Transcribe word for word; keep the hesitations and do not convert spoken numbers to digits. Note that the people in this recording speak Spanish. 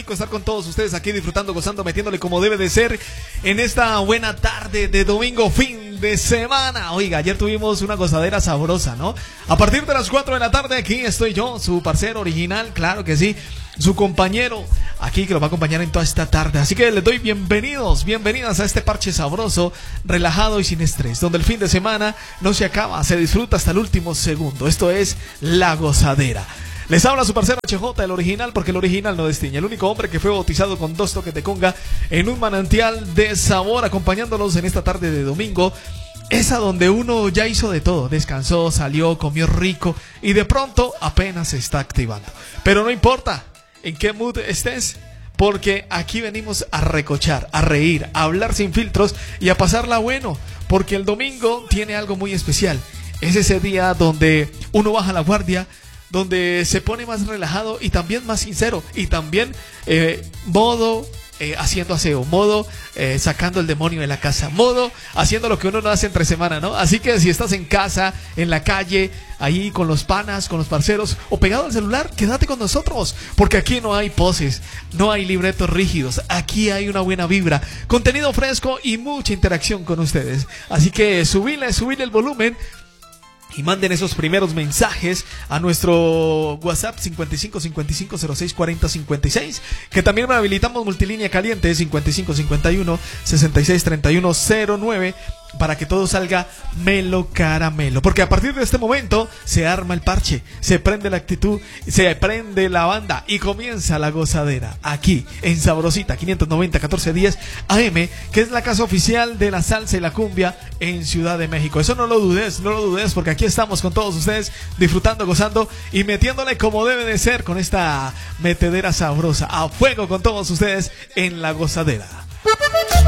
rico estar con todos ustedes aquí disfrutando, gozando, metiéndole como debe de ser en esta buena tarde de domingo, fin de semana. Oiga, ayer tuvimos una gozadera sabrosa, ¿no? A partir de las cuatro de la tarde aquí estoy yo, su parcero original, claro que sí, su compañero aquí que lo va a acompañar en toda esta tarde. Así que les doy bienvenidos, bienvenidas a este parche sabroso, relajado y sin estrés, donde el fin de semana no se acaba, se disfruta hasta el último segundo. Esto es La Gozadera. Les habla su parcero H J, el original, porque el original no destiña. El único hombre que fue bautizado con dos toques de conga en un manantial de sabor, acompañándolos en esta tarde de domingo. Esa donde uno ya hizo de todo, descansó, salió, comió rico y de pronto apenas se está activando. Pero no importa en qué mood estés, porque aquí venimos a recochar, a reír, a hablar sin filtros y a pasarla bueno, porque el domingo tiene algo muy especial. Es ese día donde uno baja la guardia, donde se pone más relajado y también más sincero, y también eh, modo eh, haciendo aseo, modo eh, sacando el demonio de la casa, modo haciendo lo que uno no hace entre semana, ¿no? Así que si estás en casa, en la calle, ahí con los panas, con los parceros, o pegado al celular, quédate con nosotros, porque aquí no hay poses, no hay libretos rígidos, aquí hay una buena vibra, contenido fresco y mucha interacción con ustedes. Así que subile, subile el volumen y manden esos primeros mensajes a nuestro WhatsApp cincuenta y cinco cincuenta y cinco cero seis cuarenta cincuenta y seis, que también habilitamos multilínea caliente cincuenta y cinco cincuenta y uno sesenta y seis treinta y uno cero nueve, para que todo salga melo caramelo, porque a partir de este momento se arma el parche, se prende la actitud, se prende la banda y comienza la gozadera aquí en Sabrosita quinientos noventa catorce diez A M, que es la casa oficial de la salsa y la cumbia en Ciudad de México. Eso no lo dudes, no lo dudes, porque aquí estamos con todos ustedes disfrutando, gozando y metiéndole como debe de ser con esta metedera sabrosa, a fuego con todos ustedes en la gozadera.